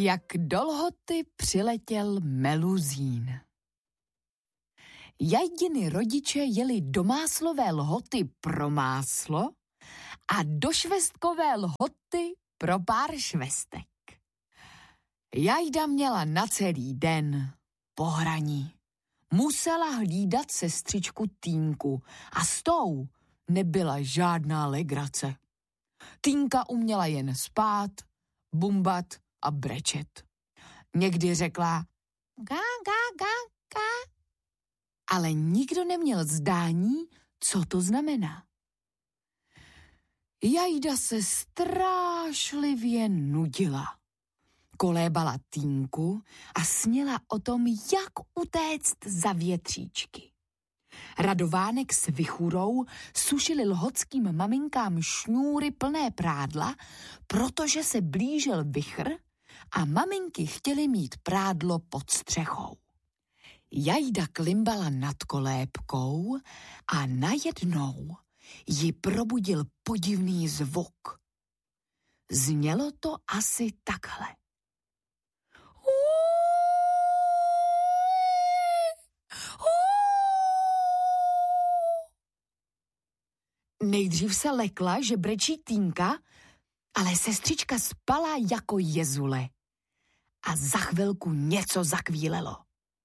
Jak do Lhoty přiletěl Meluzín. Jajdiny rodiče jeli do Máslové Lhoty pro máslo a do Švestkové Lhoty pro pár švestek. Jajda měla na celý den pohraní. Musela hlídat sestřičku Týnku a s tou nebyla žádná legrace. Týnka uměla jen spát, bumbat a brečet. Někdy řekla gá, gá, gá, gá, ale nikdo neměl zdání, co to znamená. Jajda se strášlivě nudila. Kolébala Týnku a sněla o tom, jak utéct za větříčky. Radovánek s Vichurou sušili lhotským maminkám šňůry plné prádla, protože se blížil vichr a maminky chtěly mít prádlo pod střechou. Jajda klimbala nad kolébkou a najednou ji probudil podivný zvuk. Znělo to asi takhle. Nejdřív se lekla, že brečí Týnka, ale sestřička spala jako jezule. A za chvilku něco zakvílelo.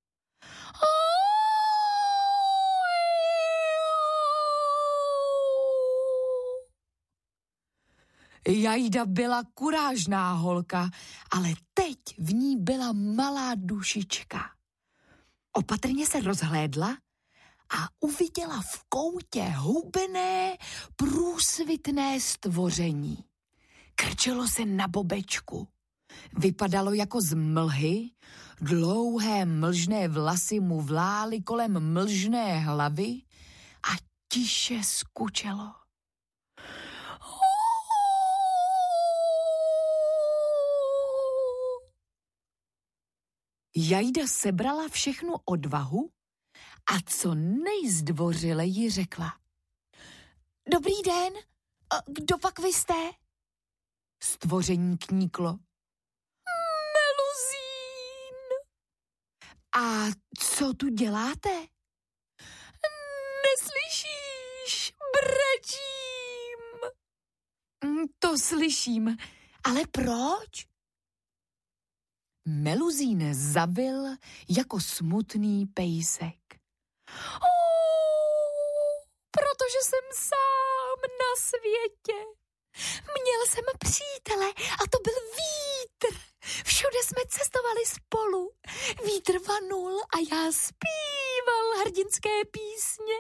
Jajda byla kurážná holka, ale teď v ní byla malá dušička. Opatrně se rozhlédla a uviděla v koutě hubené, průsvitné stvoření. Krčilo se na bobečku. Vypadalo jako z mlhy, dlouhé mlžné vlasy mu vlály kolem mlžné hlavy a tiše skučelo. Jajda sebrala všechnu odvahu a co nejzdvořileji řekla. Dobrý den, kdo pak vy jste? Stvoření kníklo. Meluzín. A co tu děláte? Neslyšíš, brečím. To slyším, ale proč? Meluzín zavil jako smutný pejsek. Protože jsem sám na světě. Měl jsem přítele a to byl vítr. Všude jsme cestovali spolu. Vítr vanul a já zpíval hrdinské písně.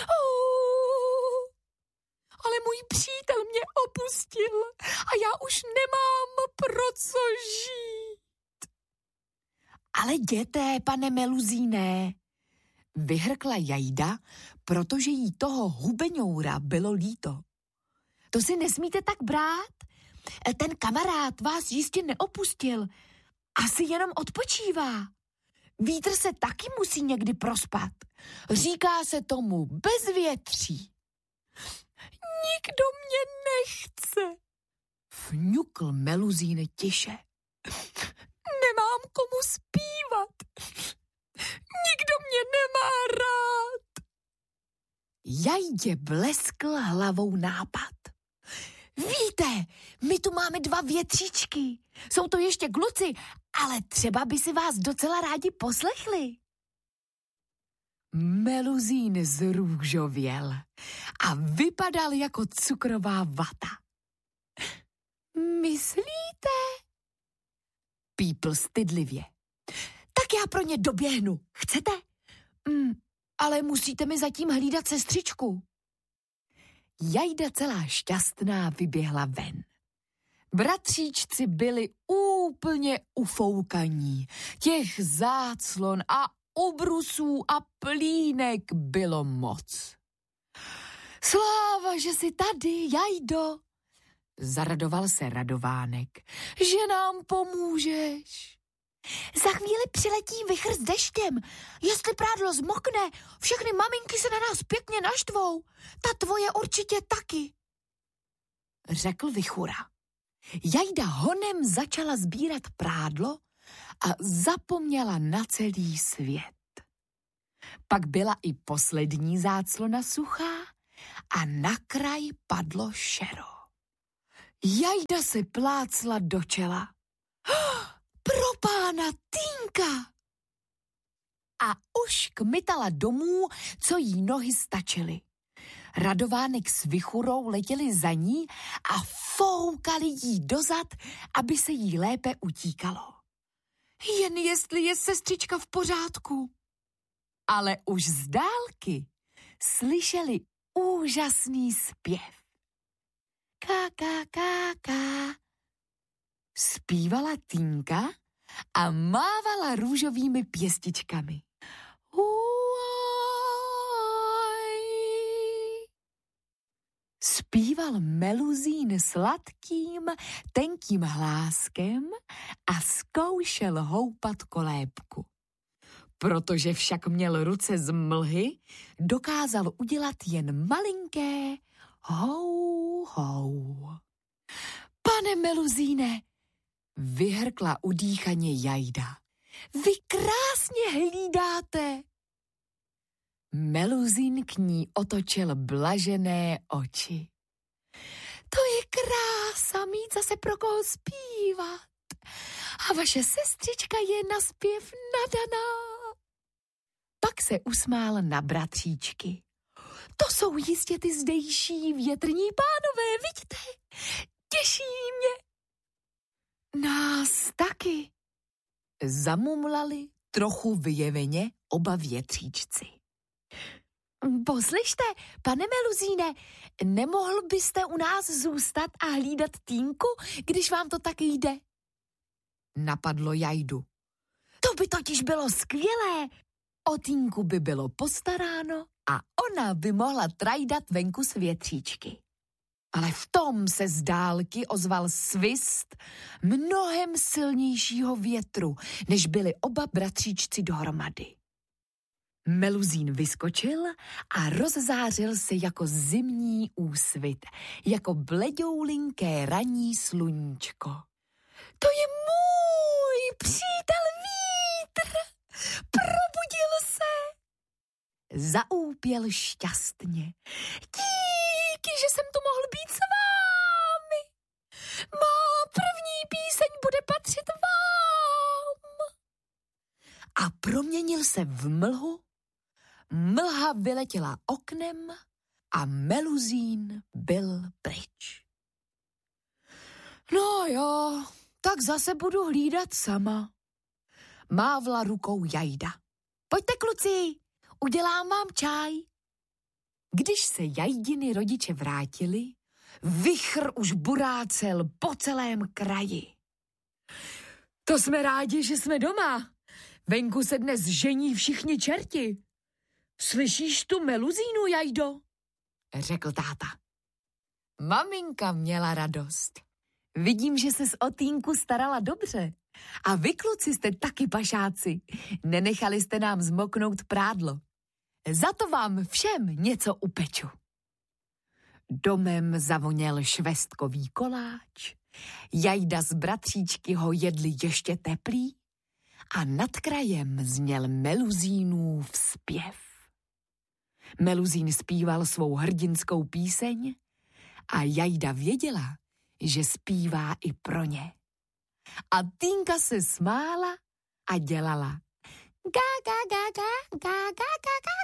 Ale můj přítel mě opustil a já už nemám pro co žít. Ale jděte, pane Meluzíne, vyhrkla Jajda, protože jí toho hubeňoura bylo líto. To si nesmíte tak brát. Ten kamarád vás jistě neopustil. Asi jenom odpočívá. Vítr se taky musí někdy prospat. Říká se tomu bezvětří. Nikdo mě nechce, fňukl Meluzín tiše. Nemám komu zpívat. Nikdo mě nemá rád. Jajdě bleskl hlavou nápad. Víte, my tu máme 2 větříčky. Jsou to ještě kluci, ale třeba by si vás docela rádi poslechli. Meluzín zrůžověl a vypadal jako cukrová vata. Myslíte? Pípl stydlivě. Tak já pro ně doběhnu. Chcete? Ale musíte mi zatím hlídat sestřičku. Jajda celá šťastná vyběhla ven. Bratříčci byli úplně ufoukaní. Těch záclon a ubrusů a plínek bylo moc. Sláva, že jsi tady, Jajdo, zaradoval se Radovánek, že nám pomůžeš. Za chvíli přiletí vichr s deštěm. Jestli prádlo zmokne, všechny maminky se na nás pěkně naštvou. Ta tvoje určitě taky, řekl Vichura. Jajda honem začala sbírat prádlo a zapomněla na celý svět. Pak byla i poslední záclona suchá a na kraj padlo šero. Jajda se plácla do čela. Pro pána Týnka! A už kmitala domů, co jí nohy stačily. Radovánek s Vichurou letěli za ní a foukali jí dozad, aby se jí lépe utíkalo. Jen jestli je sestřička v pořádku. Ale už z dálky slyšeli úžasný zpěv. Ká, ká, ká, ká. Zpívala Týnka a mávala růžovými pěstičkami. Zpíval Meluzín sladkým, tenkým hláskem a zkoušel houpat kolébku. Protože však měl ruce z mlhy, dokázal udělat jen malinké hou, hou. Pane Meluzíne, vyhrkla udýchaně Jajda, vy krásně hlídáte. Meluzín k ní otočil blažené oči. To je krása mít zase pro koho zpívat. A vaše sestřička je na zpěv nadaná. Pak se usmál na bratříčky. To jsou jistě ty zdejší větrní pánové, vidíte? Těší mě. Nás taky. Zamumlali trochu vyjeveně oba větříčci. Poslyšte, pane Meluzíne, nemohl byste u nás zůstat a hlídat Týnku, když vám to tak jde? Napadlo Jajdu. To by totiž bylo skvělé. O Týnku by bylo postaráno a ona by mohla trajdat venku s větříčky. Ale v tom se z dálky ozval svist mnohem silnějšího větru, než byli oba bratříčci dohromady. Meluzín vyskočil a rozzářil se jako zimní úsvit, jako bledoulinké ranní sluníčko. To je můj přítel vítr! Probudil se! Zaúpěl šťastně. Díky, že jsem tu mohl být s vámi. Má první píseň bude patřit vám. A proměnil se v mlhu. Mlha vyletěla oknem a Meluzín byl pryč. No jo, tak zase budu hlídat sama. Mávla rukou Jajda. Pojďte, kluci, udělám vám čaj. Když se Jajdiny rodiče vrátili, vichr už burácel po celém kraji. To jsme rádi, že jsme doma. Venku se dnes žení všichni čerti. Slyšíš tu Meluzínu, Jajdo? Řekl táta. Maminka měla radost. Vidím, že ses o Týnku starala dobře. A vy, kluci, jste taky pašáci. Nenechali jste nám zmoknout prádlo. Za to vám všem něco upeču. Domem zavoněl švestkový koláč. Jajda z bratříčky ho jedli ještě teplý a nad krajem zněl Meluzínův zpěv. Meluzín zpíval svou hrdinskou píseň a Jajda věděla, že zpívá i pro ně. A Týnka se smála a dělala. Ga, ga, ga, ga, ga, ga, ga, ga.